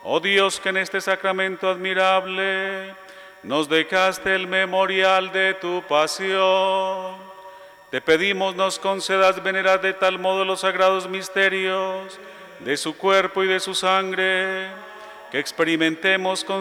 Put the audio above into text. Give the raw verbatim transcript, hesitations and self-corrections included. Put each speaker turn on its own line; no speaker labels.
Oh Dios, que en este sacramento admirable nos dejaste el memorial de tu pasión, te pedimos nos concedas venerar de tal modo los sagrados misterios de su cuerpo y de su sangre, que experimentemos con